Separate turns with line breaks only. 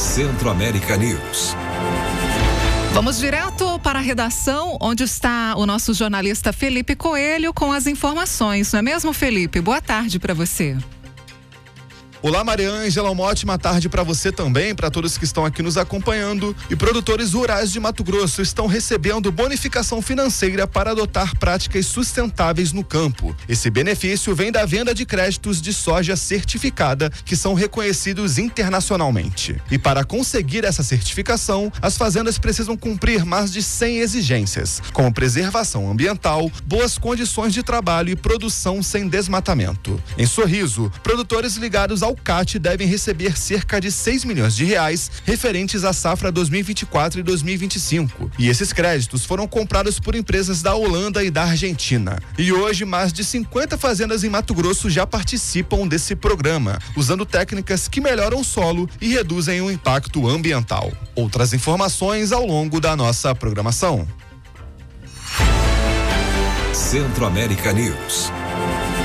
Centro-América News.
Vamos direto para a redação, onde está o nosso jornalista Felipe Coelho com as informações. Não é mesmo, Felipe? Boa tarde para você.
Olá, Maria Ângela, uma ótima tarde para você também, para todos que estão aqui nos acompanhando. E produtores rurais de Mato Grosso estão recebendo bonificação financeira para adotar práticas sustentáveis no campo. Esse benefício vem da venda de créditos de soja certificada, que são reconhecidos internacionalmente. E para conseguir essa certificação, as fazendas precisam cumprir mais de 100 exigências, como preservação ambiental, boas condições de trabalho e produção sem desmatamento. Em Sorriso, produtores ligados ao CAT devem receber cerca de 6 milhões de reais referentes à safra 2024 e 2025. E esses créditos foram comprados por empresas da Holanda e da Argentina. E hoje, mais de 50 fazendas em Mato Grosso já participam desse programa, usando técnicas que melhoram o solo e reduzem o impacto ambiental. Outras informações ao longo da nossa programação.
Centro-América News.